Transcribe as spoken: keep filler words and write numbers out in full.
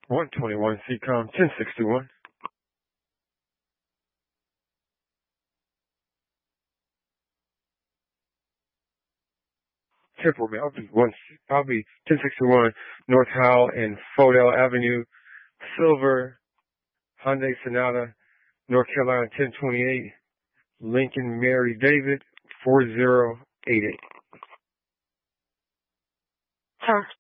one twenty-one C COM ten sixty-one. Temple, I'll be one. I'll be ten sixty-one North Howell and Fodell Avenue, Silver, Hyundai Sonata, North Carolina ten twenty-eight, Lincoln Mary David four zero eight eight. Test